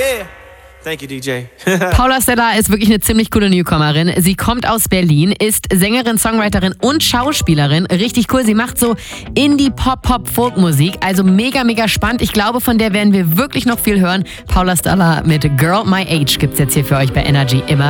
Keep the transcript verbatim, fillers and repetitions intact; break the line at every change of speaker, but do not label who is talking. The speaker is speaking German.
Yeah. Thank you, D J.
Paula Stella ist wirklich eine ziemlich coole Newcomerin. Sie kommt aus Berlin, ist Sängerin, Songwriterin und Schauspielerin. Richtig cool. Sie macht so Indie-Pop-Pop-Folk-Musik. Also mega, mega spannend. Ich glaube, von der werden wir wirklich noch viel hören. Paula Stella mit Girl My Age gibt's jetzt hier für euch bei Energy immer.